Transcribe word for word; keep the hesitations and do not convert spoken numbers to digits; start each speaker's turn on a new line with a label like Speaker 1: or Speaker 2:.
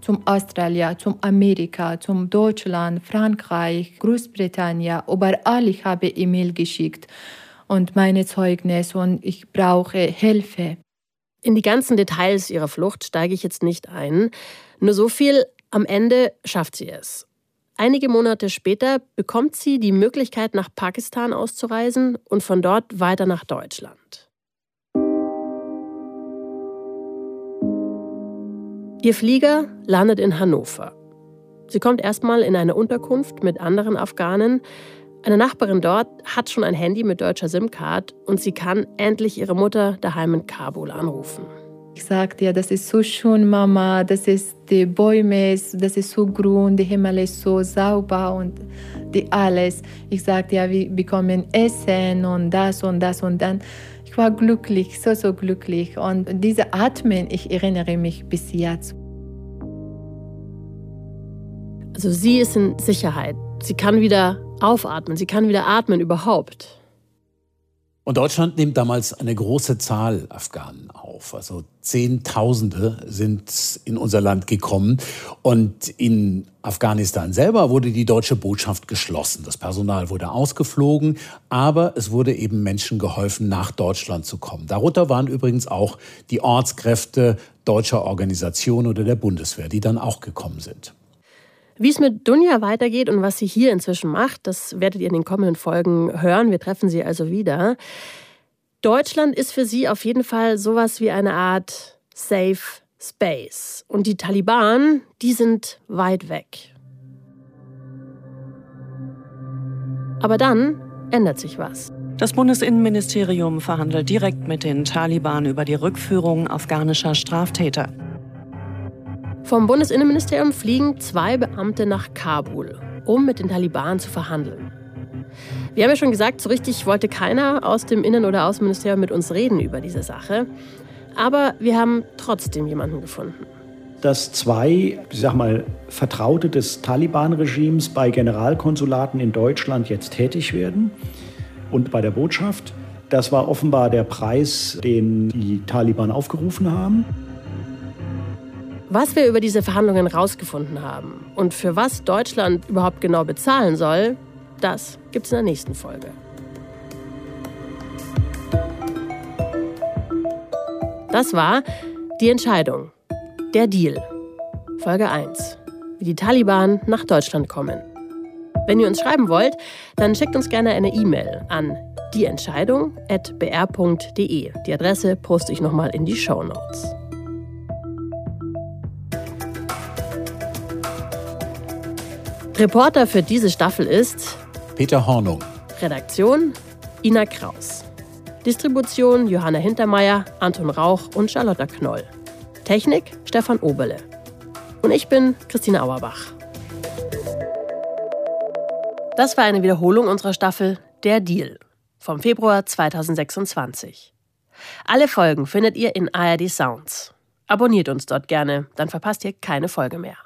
Speaker 1: zum Australien, zum Amerika, zum Deutschland, Frankreich, Großbritannien. Überall ich habe E-Mail geschickt und meine Zeugnisse und ich brauche Hilfe.
Speaker 2: In die ganzen Details ihrer Flucht steige ich jetzt nicht ein. Nur so viel, am Ende schafft sie es. Einige Monate später bekommt sie die Möglichkeit, nach Pakistan auszureisen und von dort weiter nach Deutschland. Ihr Flieger landet in Hannover. Sie kommt erstmal in eine Unterkunft mit anderen Afghanen. Eine Nachbarin dort hat schon ein Handy mit deutscher SIM-Card und sie kann endlich ihre Mutter daheim in Kabul anrufen.
Speaker 1: Ich sagte, ja, das ist so schön, Mama, das ist die Bäume, das ist so grün, der Himmel ist so sauber und die alles. Ich sagte, ja, wir bekommen Essen und das und das und dann. Ich war glücklich, so, so glücklich. Und diese Atmen, ich erinnere mich bis jetzt.
Speaker 2: Also sie ist in Sicherheit. Sie kann wieder aufatmen, sie kann wieder atmen überhaupt.
Speaker 3: Und Deutschland nimmt damals eine große Zahl Afghanen auf. Also Zehntausende sind in unser Land gekommen. Und in Afghanistan selber wurde die deutsche Botschaft geschlossen. Das Personal wurde ausgeflogen, aber es wurde eben Menschen geholfen, nach Deutschland zu kommen. Darunter waren übrigens auch die Ortskräfte deutscher Organisationen oder der Bundeswehr, die dann auch gekommen sind.
Speaker 2: Wie es mit Dunja weitergeht und was sie hier inzwischen macht, das werdet ihr in den kommenden Folgen hören. Wir treffen sie also wieder. Deutschland ist für sie auf jeden Fall sowas wie eine Art Safe Space. Und die Taliban, die sind weit weg. Aber dann ändert sich was.
Speaker 4: Das Bundesinnenministerium verhandelt direkt mit den Taliban über die Rückführung afghanischer Straftäter.
Speaker 2: Vom Bundesinnenministerium fliegen zwei Beamte nach Kabul, um mit den Taliban zu verhandeln. Wir haben ja schon gesagt, so richtig wollte keiner aus dem Innen- oder Außenministerium mit uns reden über diese Sache. Aber wir haben trotzdem jemanden gefunden.
Speaker 5: Dass zwei, ich sag mal, Vertraute des Taliban-Regimes bei Generalkonsulaten in Deutschland jetzt tätig werden und bei der Botschaft, das war offenbar der Preis, den die Taliban aufgerufen haben.
Speaker 2: Was wir über diese Verhandlungen rausgefunden haben und für was Deutschland überhaupt genau bezahlen soll, das gibt's in der nächsten Folge. Das war Die Entscheidung, der Deal. Folge eins. Wie die Taliban nach Deutschland kommen. Wenn ihr uns schreiben wollt, dann schickt uns gerne eine E-Mail an dieentscheidung at b r punkt d e. Die Adresse poste ich nochmal in die Shownotes. Reporter für diese Staffel ist
Speaker 3: Peter Hornung.
Speaker 2: Redaktion Ina Kraus. Distribution Johanna Hintermeier, Anton Rauch und Charlotta Knoll. Technik Stefan Oberle. Und ich bin Christine Auerbach. Das war eine Wiederholung unserer Staffel Der Deal vom Februar zweitausendsechsundzwanzig. Alle Folgen findet ihr in A R D Sounds. Abonniert uns dort gerne, dann verpasst ihr keine Folge mehr.